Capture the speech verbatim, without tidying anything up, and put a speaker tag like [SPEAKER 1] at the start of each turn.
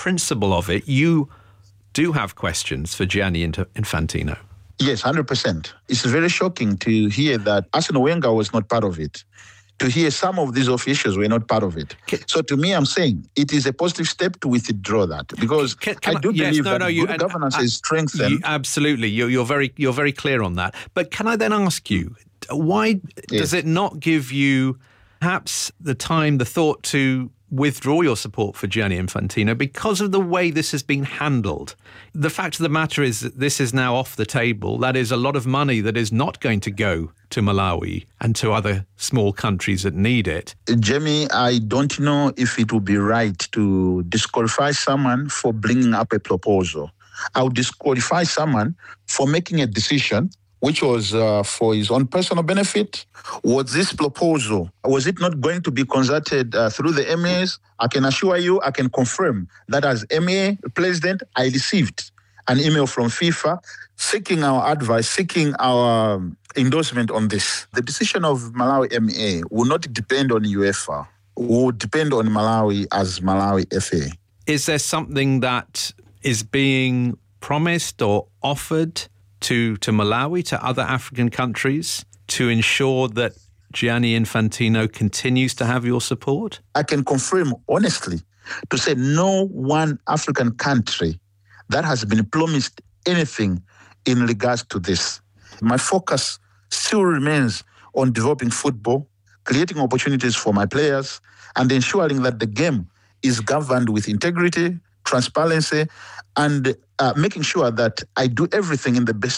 [SPEAKER 1] principle of it, you do have questions for Gianni Infantino.
[SPEAKER 2] Yes, one hundred percent. It's very shocking to hear that Arsene Wenger was not part of it. To hear some of these officials were not part of it. Can, so to me, I'm saying it is a positive step to withdraw that, because
[SPEAKER 1] can, can
[SPEAKER 2] I do
[SPEAKER 1] I, yes,
[SPEAKER 2] believe
[SPEAKER 1] no,
[SPEAKER 2] that
[SPEAKER 1] no,
[SPEAKER 2] good
[SPEAKER 1] you,
[SPEAKER 2] governance
[SPEAKER 1] and,
[SPEAKER 2] is strengthened.
[SPEAKER 1] You, absolutely, you're, you're very you're very clear on that. But can I then ask you, why yes. does it not give you perhaps the time, the thought to withdraw your support for Gianni Infantino because of the way this has been handled? The fact of the matter is that this is now off the table. That is a lot of money that is not going to go to Malawi and to other small countries that need it.
[SPEAKER 2] Jamie, I don't know if it would be right to disqualify someone for bringing up a proposal. I would disqualify someone for making a decision which was uh, for his own personal benefit. Was this proposal, was it not going to be consulted uh, through the M As? I can assure you, I can confirm that as M A president, I received an email from FIFA seeking our advice, seeking our um, endorsement on this. The decision of Malawi M A will not depend on UEFA, will depend on Malawi as Malawi F A.
[SPEAKER 1] Is there something that is being promised or offered to, to Malawi, to other African countries, to ensure that Gianni Infantino continues to have your support?
[SPEAKER 2] I can confirm honestly to say no one African country that has been promised anything in regards to this. My focus still remains on developing football, creating opportunities for my players, and ensuring that the game is governed with integrity, transparency, and uh, making sure that I do everything in the best